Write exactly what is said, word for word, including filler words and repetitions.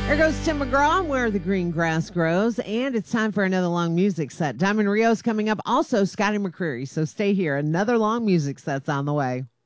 There goes Tim McGraw, Where the Green Grass Grows, and it's time for another long music set. Diamond Rio's coming up, also Scotty McCreery, so stay here. Another long music set's on the way.